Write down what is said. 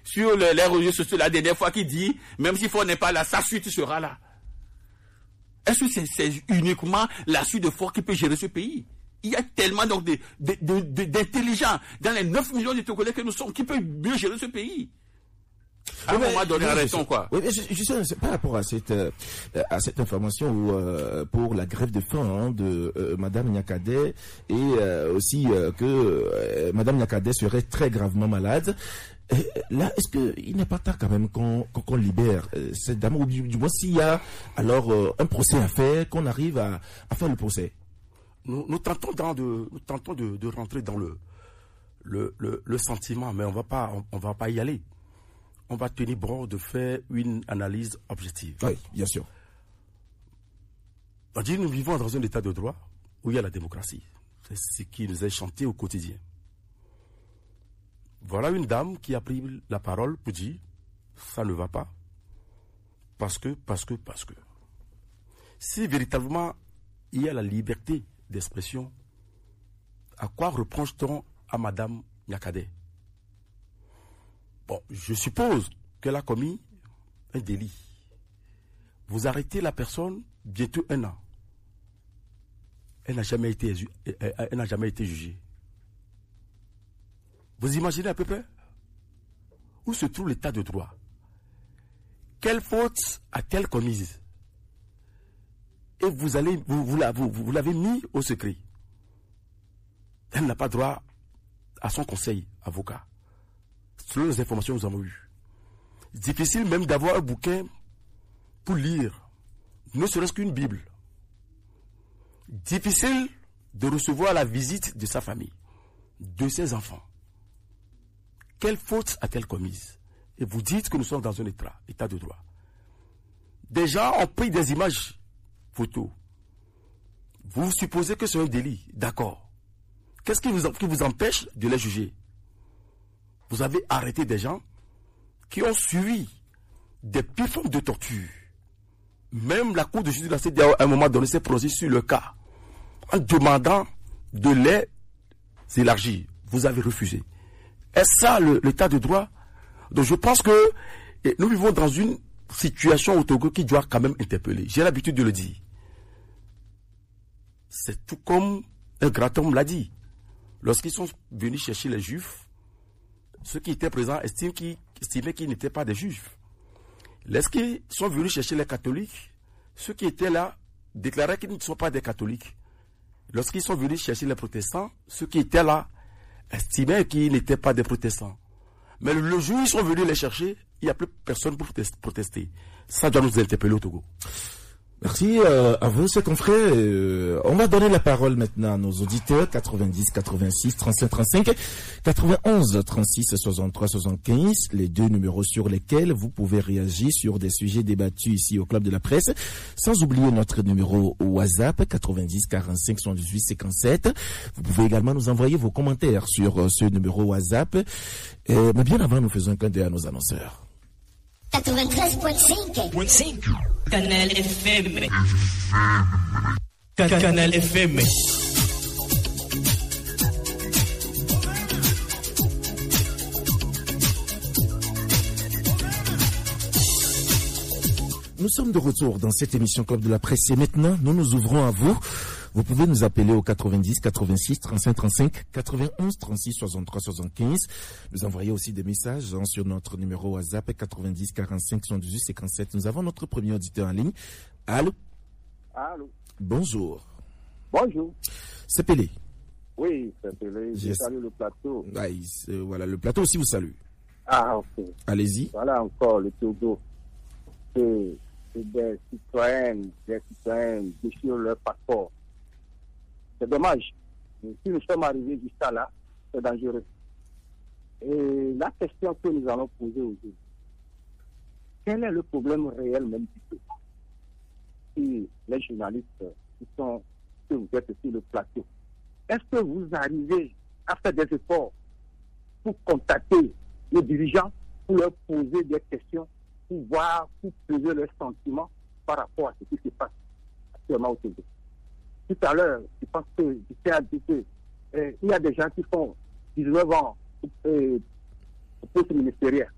sur les réseaux sociaux la dernière fois qui dit, même si Faure n'est pas là, sa suite sera là. Est-ce que c'est uniquement la suite de Faure qui peut gérer ce pays? Il y a tellement donc d'intelligents dans les 9 millions de Togolais que nous sommes qui peuvent mieux gérer ce pays. À un moment donné, arrêtons quoi. Oui, mais je par rapport à cette information où, pour la grève de faim de Madame Niakhaday et aussi que Madame Niakhaday serait très gravement malade. Là, est-ce qu'il n'est pas tard quand même qu'on libère cette dame, ou du moins s'il y a alors un procès à faire, qu'on arrive à faire le procès? Nous tentons de rentrer dans le sentiment, mais on va pas y aller. On va tenir bon de faire une analyse objective. Oui, bien sûr. On dit nous vivons dans un état de droit où il y a la démocratie. C'est ce qui nous est chanté au quotidien. Voilà une dame qui a pris la parole pour dire ça ne va pas. Parce que. Si véritablement il y a la liberté d'expression, à quoi reproche-t-on à Madame Niakhaday? Bon, je suppose qu'elle a commis un délit. Vous arrêtez la personne bientôt 1 an. Elle n'a jamais été jugée. Vous imaginez à peu près où se trouve l'état de droit? Quelle faute a-t-elle commise? Et vous l'avez mis au secret. Elle n'a pas droit à son conseil avocat. Selon les informations que nous avons eues. Difficile même d'avoir un bouquin pour lire, ne serait-ce qu'une Bible. Difficile de recevoir la visite de sa famille, de ses enfants. Quelle faute a-t-elle commise? Et vous dites que nous sommes dans un état de droit. Des gens ont pris des images photos. Vous supposez que c'est un délit, d'accord. Qu'est-ce qui vous empêche de les juger? Vous avez arrêté des gens qui ont suivi des pires formes de torture. Même la Cour de justice de la à un moment donné s'est prononcée sur le cas en demandant de les élargir. Vous avez refusé. Est-ce ça l'état de droit? Donc je pense que nous vivons dans une situation au Togo qui doit quand même interpeller. J'ai l'habitude de le dire. C'est tout comme un grand homme l'a dit. Lorsqu'ils sont venus chercher les Juifs, ceux qui étaient présents estimaient qu'ils n'étaient pas des Juifs. Lorsqu'ils sont venus chercher les catholiques, ceux qui étaient là déclaraient qu'ils ne sont pas des catholiques. Lorsqu'ils sont venus chercher les protestants, ceux qui étaient là estimaient qu'ils n'étaient pas des protestants. Mais le jour où ils sont venus les chercher, il n'y a plus personne pour protester. Ça doit nous interpeller au Togo. Merci à vous, chers confrères. On va donner la parole maintenant à nos auditeurs. 90 86 35 35 91 36 63 75, les 2 numéros sur lesquels vous pouvez réagir sur des sujets débattus ici au Club de la Presse. Sans oublier notre numéro WhatsApp 90 45 78 57. Vous pouvez également nous envoyer vos commentaires sur ce numéro WhatsApp. Mais bien avant, nous faisons un clin d'œil à nos annonceurs. 93.5 Canal FM. Canal FM. Nous sommes de retour dans cette émission Club de la Presse et maintenant nous nous ouvrons à vous. Vous pouvez nous appeler au 90 86 35 35 91 36 63 75. Nous envoyer aussi des messages sur notre numéro WhatsApp 90 45 78 57. Nous avons notre premier auditeur en ligne. Allô? Allô? Bonjour. Bonjour. C'est Pelé. Oui, c'est Pelé. Je salue le plateau. Voilà, le plateau aussi vous salue. Ah, ok. Allez-y. Voilà encore le Togo. C'est des citoyens déchirent leur passeport. C'est dommage. Si nous sommes arrivés jusqu'à là, c'est dangereux. Et la question que nous allons poser aujourd'hui, quel est le problème réel même du Togo? Si les journalistes que vous êtes sur le plateau, est-ce que vous arrivez à faire des efforts pour contacter les dirigeants, pour leur poser des questions, pour voir, pour peser leurs sentiments par rapport à ce qui se passe actuellement au Togo? Tout à l'heure, je pense que je tiens à dire qu'il y a des gens qui font 19 ans au poste ministériel.